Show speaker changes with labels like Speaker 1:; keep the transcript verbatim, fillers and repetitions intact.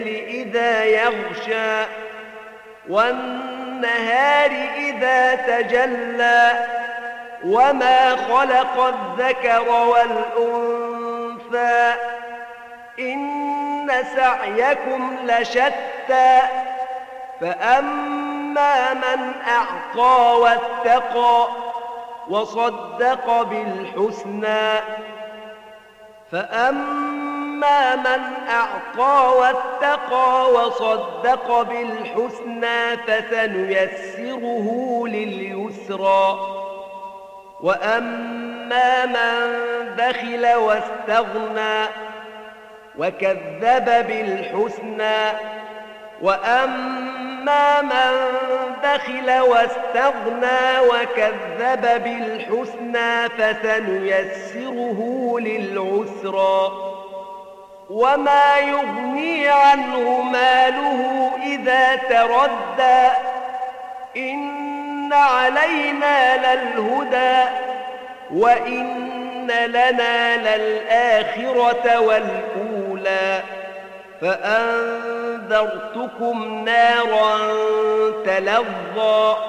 Speaker 1: إذا يغشى والنهار إذا تجلى وما خلق الذكر والأنثى إن سعيكم لشتى فأما من أعطى واتقى وصدق بالحسنى فأما من أعطى واتقى وصدق بالحسنى فسنيسره لليسرى وأما من بخل واستغنى وكذب بالحسنى وأما من بخل واستغنى وكذب بالحسنى فسنيسره للعسرى وما يغني عنه ماله إذا تردى إن علينا للهدى وإن لنا للآخرة والأولى فأنذرتكم نارا تلظى